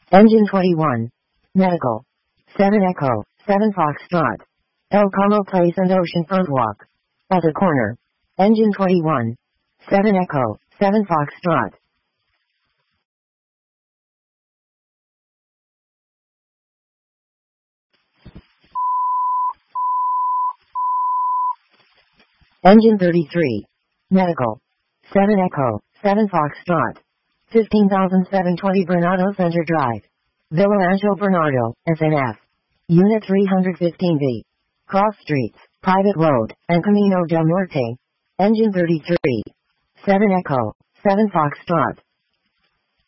Engine 21. Medical. 7 Echo, 7 Foxtrot. El Como Place and Oceanfront Walk. Other corner. Engine 21. 7 Echo, 7 Foxtrot. Engine 33. Medical. 7 Echo, 7 Foxtrot. 15,720 Bernardo Center Drive. Villa Ancho Bernardo, SNF. Unit 315B. Cross Streets, Private Road, and Camino del Norte. Engine 33. 7 Echo, 7 Foxtrot.